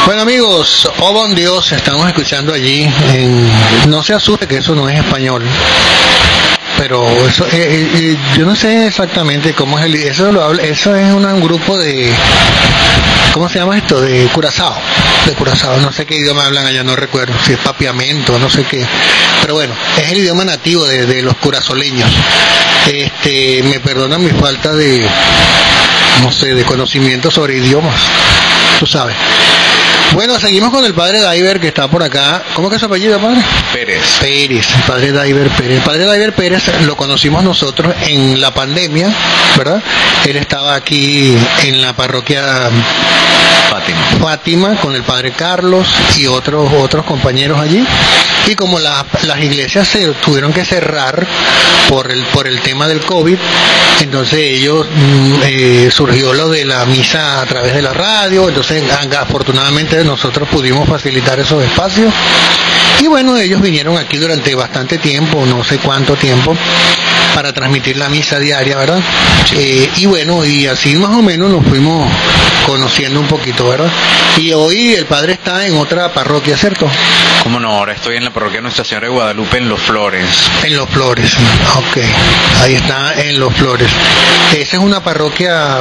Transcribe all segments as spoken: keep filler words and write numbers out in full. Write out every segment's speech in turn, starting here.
Bueno amigos, oh bon Dios, estamos escuchando allí, en, no se asuste que eso no es español, pero eso, eh, eh, yo no sé exactamente cómo es el, eso lo habla, eso es una, un grupo de, ¿cómo se llama esto? De Curazao, de Curazao, no sé qué idioma hablan allá, no recuerdo, si es papiamento, no sé qué, pero bueno, es el idioma nativo de, de los curazoleños. Este, me perdonan mi falta de, no sé, de conocimiento sobre idiomas, tú sabes. Bueno, seguimos con el padre Daiver que está por acá. ¿Cómo que es su apellido, padre? Pérez. Pérez, el padre Daiver Pérez. El padre Daiver Pérez lo conocimos nosotros en la pandemia, ¿verdad? Él estaba aquí en la parroquia Fátima. Fátima con el padre Carlos y otros otros compañeros allí. Y como la, las iglesias se tuvieron que cerrar por el por el tema del COVID, entonces ellos eh, surgió lo de la misa a través de la radio. Entonces afortunadamente nosotros pudimos facilitar esos espacios y bueno, ellos vinieron aquí durante bastante tiempo, no sé cuánto tiempo, para transmitir la misa diaria, ¿verdad? Eh, y bueno, y así más o menos nos fuimos conociendo un poquito, ¿verdad? Y hoy el padre está en otra parroquia, ¿cierto? ¿Cómo no? Ahora estoy en la parroquia Nuestra Señora de Guadalupe en Los Flores. En Los Flores, ok. Ahí está, en Los Flores. Esa es una parroquia,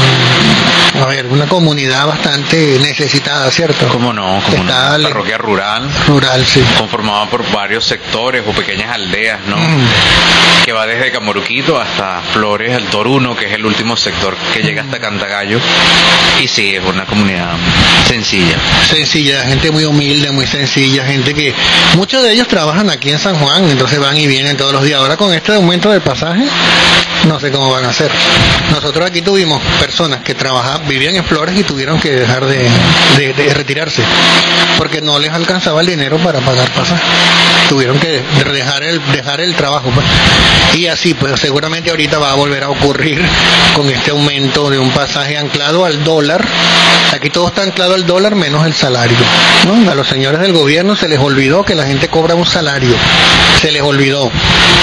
a ver, una comunidad bastante necesitada, ¿cierto? ¿Cómo no? Como está una parroquia rural. Rural, sí. Conformada por varios sectores o pequeñas aldeas, ¿no? Mm. Que va desde Camoruquito hasta Flores, el Toruno, que es el último sector que llega hasta Cantagallo. Y sí, es una comunidad sencilla. Sencilla, gente muy humilde, muy sencilla, gente que muchos de ellos trabajan aquí en San Juan, entonces van y vienen todos los días. Ahora con este aumento del pasaje, no sé cómo van a hacer. Nosotros aquí tuvimos personas que trabajaban, vivían en Flores y tuvieron que dejar de, de, de retirarse, porque no les alcanzaba el dinero para pagar pasaje. Tuvieron que dejar el, dejar el trabajo, pues. Y así, pues seguramente ahorita va a volver a ocurrir con este aumento de un pasaje anclado al dólar. Aquí todo está anclado al dólar menos el salario, ¿no? A los señores del gobierno se les olvidó que la gente cobra un salario, se les olvidó.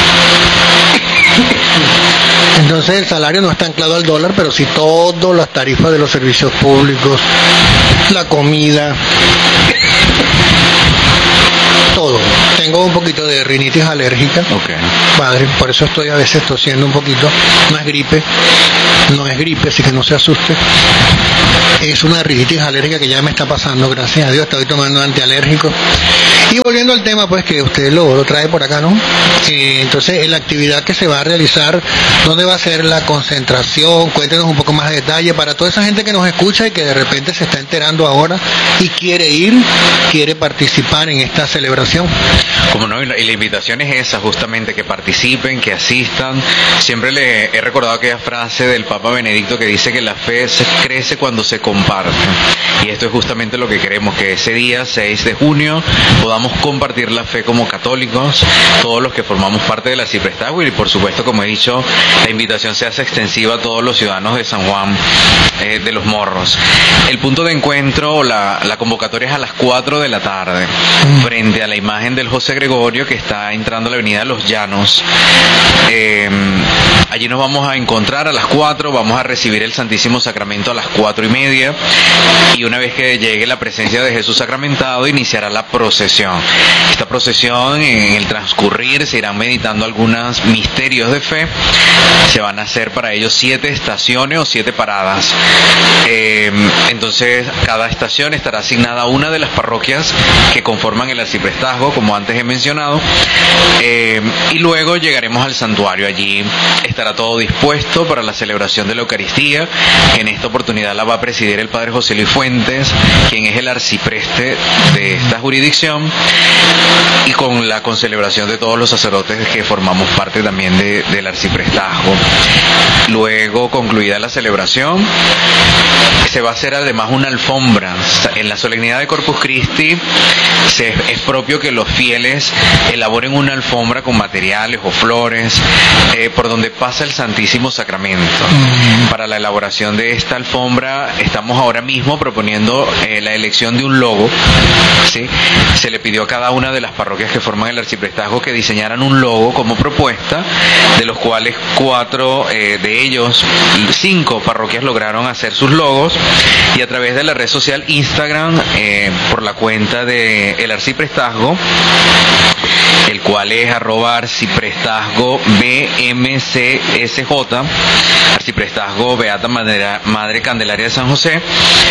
Entonces el salario no está anclado al dólar, pero sí todas las tarifas de los servicios públicos, la comida, todo. Tengo un poquito de rinitis alérgica. Okay. Padre, por eso estoy a veces tosiendo un poquito. No es gripe, no es gripe, así que no se asuste. Es una rinitis alérgica que ya me está pasando, gracias a Dios, estoy tomando antialérgicos. Y volviendo al tema, pues que usted lo, lo trae por acá, ¿no? Eh, entonces, en la actividad que se va a realizar, ¿dónde va a ser la concentración? Cuéntenos un poco más de detalle para toda esa gente que nos escucha y que de repente se está enterando ahora y quiere ir, quiere participar en esta celebración. Como no, y la, y la invitación es esa, justamente, que participen, que asistan. Siempre le he recordado aquella frase del Papa Benedicto que dice que la fe se crece cuando se comparte. Y esto es justamente lo que queremos, que ese día, seis de junio, podamos compartir la fe como católicos, todos los que formamos parte de la Ciprestazgo, y por supuesto, como he dicho, la invitación se hace extensiva a todos los ciudadanos de San Juan eh, de los Morros. El punto de encuentro, la, la convocatoria es a las cuatro de la tarde, frente a la imagen del José Gregorio que está entrando a la avenida Los Llanos. Eh, allí nos vamos a encontrar a las cuatro, vamos a recibir el Santísimo Sacramento a las cuatro y media, y una vez que llegue la presencia de Jesús sacramentado, iniciará la procesión. Esta procesión, en el transcurrir, se irán meditando algunos misterios de fe. Se van a hacer para ellos siete estaciones o siete paradas. Eh, entonces, cada estación estará asignada a una de las parroquias que conforman el arciprestazgo, como antes he mencionado. Eh, y luego llegaremos al santuario. Allí estará todo dispuesto para la celebración de la Eucaristía. En esta oportunidad la va a presidir el Padre José Luis Fuentes, quien es el arcipreste de esta jurisdicción, y con la concelebración de todos los sacerdotes que formamos parte también de, del arciprestazgo. Luego, concluida la celebración, se va a hacer además una alfombra. En la solemnidad de Corpus Christi se, es propio que los fieles elaboren una alfombra con materiales o flores eh, por donde pasa el Santísimo Sacramento. Mm. Para la elaboración de esta alfombra estamos ahora mismo proponiendo proponiendo eh, la elección de un logo, ¿sí? Se le pidió a cada una de las parroquias que forman el arciprestazgo que diseñaran un logo como propuesta, de los cuales cuatro eh, de ellos, cinco parroquias lograron hacer sus logos, y a través de la red social Instagram, eh, por la cuenta de El Arciprestazgo, el cual es arroba arciprestazgo B M C S J, Arciprestazgo Beata Madre, Madre Candelaria de San José,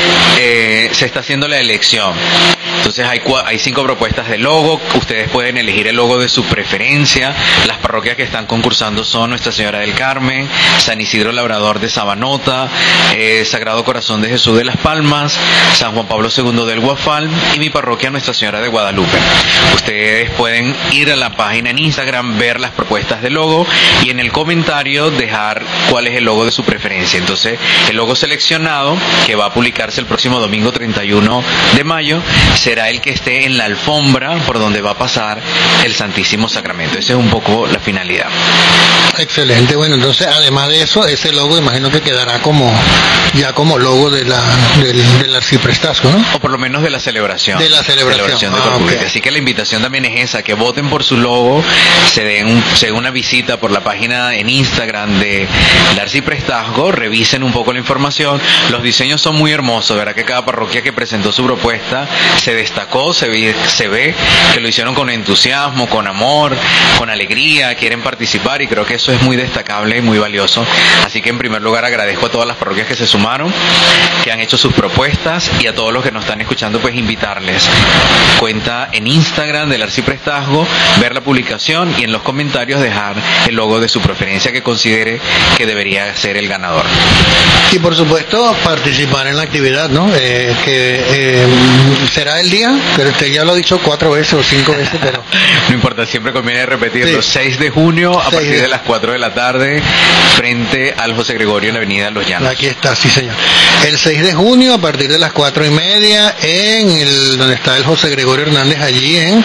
eh, se está haciendo la elección. Entonces hay, hay cinco propuestas de logo, ustedes pueden elegir el logo de su preferencia. Las parroquias que están concursando son Nuestra Señora del Carmen, San Isidro Labrador de Sabanota, eh, Sagrado Corazón de Jesús de las Palmas, San Juan Pablo segundo del Guafal y mi parroquia Nuestra Señora de Guadalupe. Ustedes pueden ir a la página en Instagram, ver las propuestas de logo y en el comentario dejar cuál es el logo de su preferencia. Entonces el logo seleccionado, que va a publicarse el próximo domingo treinta y uno de mayo, será el que esté en la alfombra por donde va a pasar el Santísimo Sacramento. Esa es un poco la finalidad. Excelente. Bueno, entonces además de eso, ese logo imagino que quedará como ya como logo de la del, del arciprestazgo, ¿no? O por lo menos de la celebración. De la celebración. celebración de ah, okay. Así que la invitación también es esa, que voten por su logo, se den, un, se den una visita por la página en Instagram de el Arciprestazgo, revisen un poco la información. Los diseños son muy hermosos, ¿verdad? Que cada parroquia que presentó su propuesta se destacó, se ve, se ve que lo hicieron con entusiasmo, con amor, con alegría, quieren participar, y creo que eso es muy destacable y muy valioso. Así que en primer lugar agradezco a todas las parroquias que se sumaron, que han hecho sus propuestas, y a todos los que nos están escuchando, pues invitarles. Cuenta en Instagram del Arciprestazgo, ver la publicación y en los comentarios dejar el logo de su preferencia que considere que debería ser el ganador. Y por supuesto participar en la actividad, ¿no? Eh, que eh, será el día, pero usted ya lo ha dicho cuatro veces o cinco veces, pero no importa, siempre conviene repetirlo. Sí. seis de junio a seis partir de... de las cuatro de la tarde, frente al José Gregorio en la avenida Los Llanos. Aquí está, sí señor. El seis de junio a partir de las cuatro y media en el donde está el José Gregorio Hernández, allí en,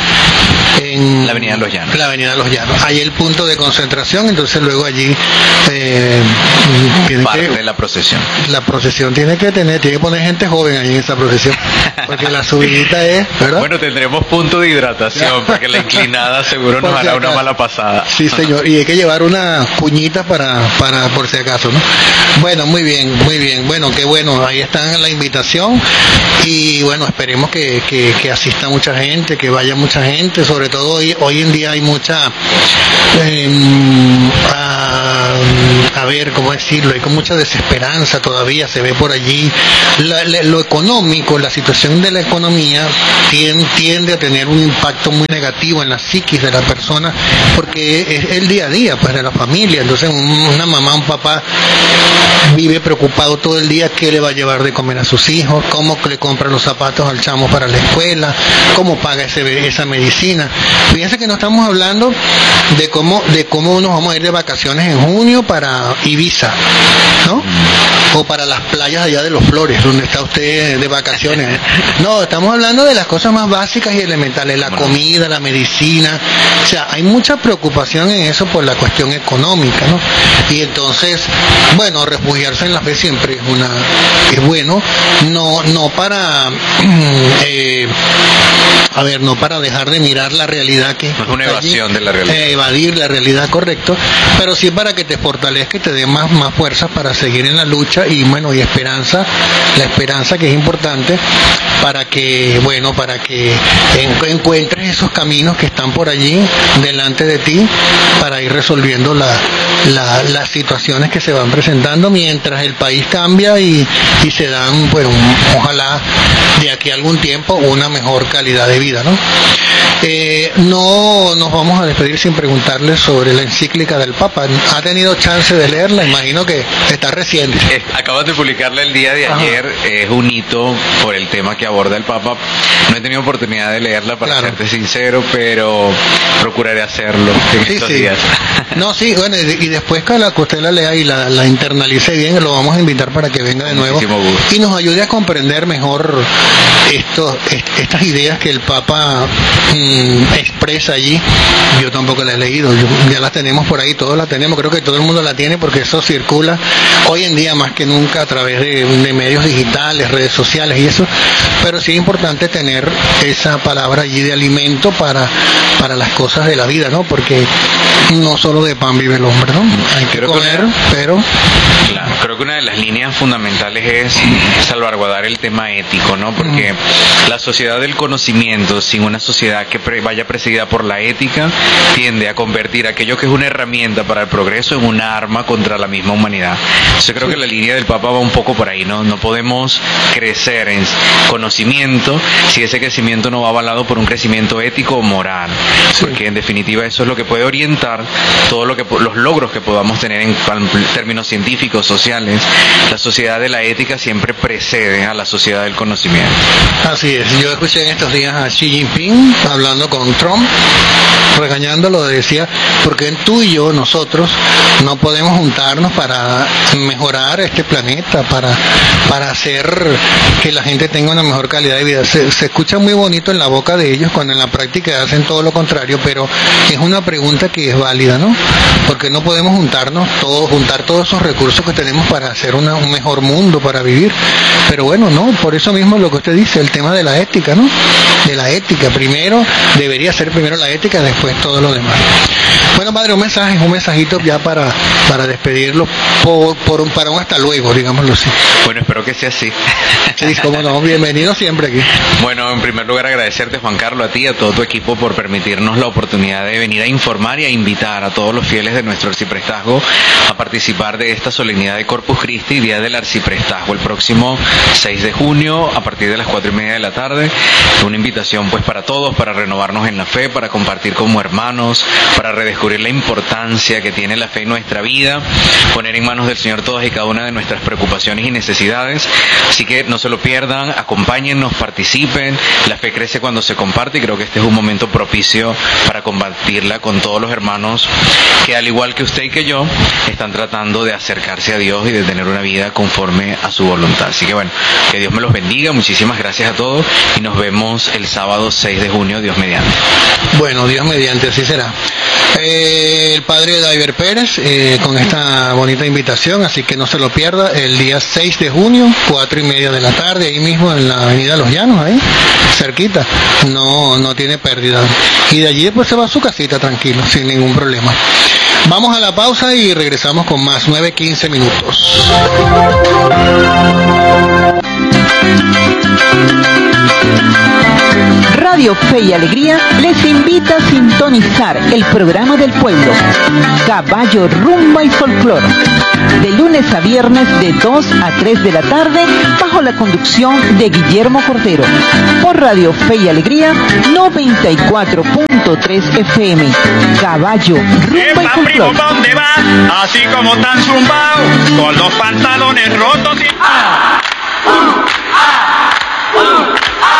en la avenida Los Llanos. La avenida Los Llanos. Hay el punto de concentración, entonces luego allí eh, tiene parte que, de la procesión. La procesión tiene que tener, tiene que poner gente joven ahí en esa procesión, porque la subidita es, ¿verdad? Bueno, tendremos punto de hidratación, porque la inclinada seguro nos hará una mala pasada. Sí, señor, y hay que llevar unas cuñitas para, para por si acaso, ¿no? Bueno, muy bien, muy bien. Bueno, qué bueno, ahí está la invitación, y bueno, esperemos que, que, que asista mucha gente, que vaya mucha gente, sobre todo hoy, hoy en día hay mucha, eh, a, a ver, ¿cómo decirlo? Hay con mucha desesperanza todavía, se ve por allí. La, la, lo económico, la situación de la economía tiende, tiende a tener un impacto muy negativo en la psiquis de la persona, porque es el día a día, pues, de la familia. Entonces una mamá, un papá vive preocupado todo el día qué le va a llevar de comer a sus hijos, cómo le compra los zapatos al chamo para la escuela, cómo paga ese, esa medicina. Fíjense que no estamos hablando de cómo, de cómo nos vamos a ir de vacaciones en junio para Ibiza, ¿no? O para las playas allá de Los Flores, donde está usted de vacaciones. No, estamos hablando de las cosas más básicas y elementales, la comida, la medicina. O sea, hay mucha preocupación en eso por la cuestión económica, ¿no? Y entonces, bueno, refugiarse en la fe siempre es una es bueno, no no para eh, a ver, no para dejar de mirar la realidad, que no es una evasión allí, de la realidad, eh, evadir la realidad, correcto, pero sí para que te fortalezca y te dé más más fuerzas para seguir en la lucha, y bueno, y esperanza, la esperanza que es importante para que, bueno, para que en, encuentres esos caminos que están por allí delante de ti para ir resolviendo la, la, las situaciones que se van presentando mientras el país cambia y, y se dan, bueno, ojalá de aquí a algún tiempo una mejor calidad de vida, ¿no? Eh, no nos vamos a despedir sin preguntarle sobre la encíclica del Papa. ¿Ha tenido chance de leerla? Imagino que está reciente. Eh, acabas de publicarla el día de ayer. Ajá. Es un hito por el tema que aborda el Papa. No he tenido oportunidad de leerla, para claro. serte sincero, pero procuraré hacerlo en sí, estos sí. días. No, sí, bueno, y después que, la, que usted la lea y la, la internalice bien, lo vamos a invitar para que venga de nuevo gusto. Y nos ayude a comprender mejor estos, estas ideas que el Papa mmm, expresa allí, yo tampoco las he leído, yo, ya las tenemos por ahí, todos las tenemos, creo que todo el mundo la tiene porque eso circula hoy en día más que nunca a través de, de medios digitales, redes sociales y eso, pero sí es importante tener esa palabra allí de alimento para, para las cosas de la vida, ¿no? Porque no solo de pan vive el hombre, ¿no? Hay que creo comer, que una, pero... Claro, creo que una de las líneas fundamentales es salvaguardar el tema ético, ¿no? Porque mm. la sociedad del conocimiento, sin una sociedad que pre- vaya precedida por la ética, tiende a convertir aquello que es una herramienta para el progreso en una arma contra la misma humanidad. Entonces creo sí. que la línea del Papa va un poco por ahí, ¿no? No podemos crecer en conocimiento si ese crecimiento no va avalado por un crecimiento ético o moral, sí. porque en definitiva eso es lo que puede orientar todo lo que los logros que podamos tener en términos científicos, sociales. La sociedad de la ética siempre precede a la sociedad del conocimiento. Así es, yo escuché en estos días a Xi Jinping hablando con Trump, regañándolo, decía, porque tú y yo, nosotros, no podemos juntarnos para mejorar este planeta, para, para hacer que la gente tenga una mejor calidad de vida. Se, se escucha muy bonito en la boca de ellos cuando en la práctica hacen todo lo contrario, pero es una pregunta que es válida, ¿no? Porque no podemos juntarnos todos, juntar todos esos recursos que tenemos para hacer una, un mejor mundo, para vivir. Pero bueno, no, por eso mismo lo que usted dice, el tema de la ética, ¿no? De la ética, primero, debería ser primero la ética, después todo lo demás. Bueno, padre, un mensaje, un mensajito ya para, para despedirlo, por, por un, para un hasta luego, digámoslo así. Bueno, espero que sea así. Sí, cómo no, bienvenido siempre aquí. Bueno, en primer lugar agradecerte, Juan Carlos, a ti y a todo tu equipo por permitirnos la oportunidad de venir a informar y a invitar a todos los fieles de nuestro arciprestazgo a participar de esta solemnidad de Corpus Christi, Día del Arciprestazgo, el próximo seis de junio a partir de las cuatro y media de la tarde. Una invitación pues para todos, para renovarnos en la fe, para compartir como hermanos, para redescubrir la importancia que tiene la fe en nuestra vida, poner en manos del Señor todas y cada una de nuestras preocupaciones y necesidades. Así que no se lo pierdan, acompáñennos, participen. La fe crece cuando se comparte y creo que este es un momento propicio para compartirla con todos los hermanos que, al igual que usted y que yo, están tratando de acercarse a Dios y de tener una vida conforme a su voluntad. Así que bueno, que Dios me los bendiga, muchísimas gracias a todos y nos vemos el sábado seis de junio, Dios mediante. Bueno, Dios mediante, así será. Eh, el padre Daiver Pérez eh, con esta bonita invitación, así que no se lo pierda, el día seis de junio, cuatro y media de la tarde, ahí mismo en la avenida Los Llanos, ahí, cerquita, no, no tiene pérdida. Y de allí después se va a su casita tranquilo, sin ningún problema. Vamos a la pausa y regresamos con más, nueve quince minutos. Radio Fe y Alegría les invita a sintonizar el programa del pueblo, Caballo, Rumba y Folclor, de lunes a viernes de dos a tres de la tarde, bajo la conducción de Guillermo Cordero, por Radio Fe y Alegría noventa y cuatro punto tres F M. Caballo, Rumba y Folclor. ¿Dónde vas? Así como tan zumbao, con los pantalones rotos y... ¡Ah! ¡Uh! ¡Ah! ¡Uh!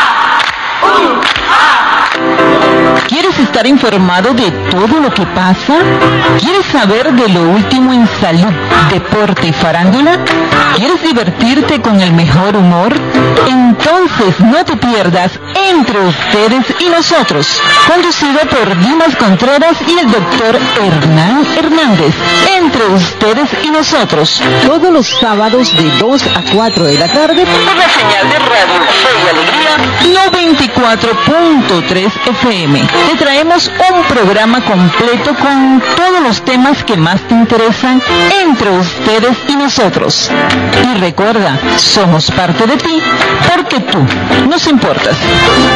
¿Quieres estar informado de todo lo que pasa? ¿Quieres saber de lo último en salud, deporte y farándula? ¿Quieres divertirte con el mejor humor? Entonces no te pierdas Entre Ustedes y Nosotros, conducido por Dimas Contreras y el doctor Hernán Hernández. Entre Ustedes y Nosotros, todos los sábados de dos a cuatro de la tarde, por la señal de Radio Fe y Alegría noventa y cuatro punto tres F M. Te traemos un programa completo con todos los temas que más te interesan entre ustedes y nosotros. Y recuerda, somos parte de ti porque tú nos importas.